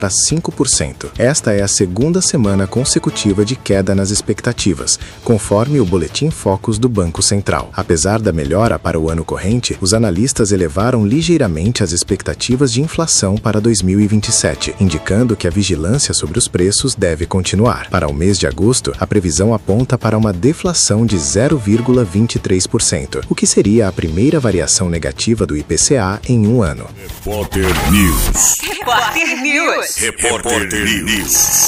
para 5%. Esta é a segunda semana consecutiva de queda nas expectativas, conforme o Boletim Focus do Banco Central. Apesar da melhora para o ano corrente, os analistas elevaram ligeiramente as expectativas de inflação para 2027, indicando que a vigilância sobre os preços deve continuar. Para o mês de agosto, a previsão aponta para uma deflação de 0,23%, o que seria a primeira variação negativa do IPCA em um ano. Repórter News. Repórter News. Repórter News.